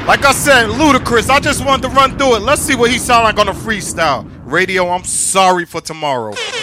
Like I said, Ludacris, I just wanted to run through it. Let's see what he sound like on a freestyle. Radio, I'm sorry for tomorrow.